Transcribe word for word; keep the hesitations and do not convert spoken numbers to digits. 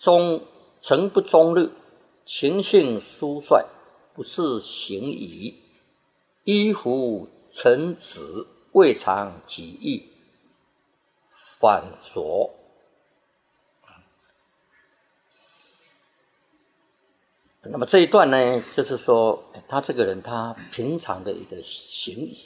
忠诚不忠律，情性疏率，不是行仪。依服臣子，未尝己意，反所。那么这一段呢，就是说他这个人他平常的一个行仪。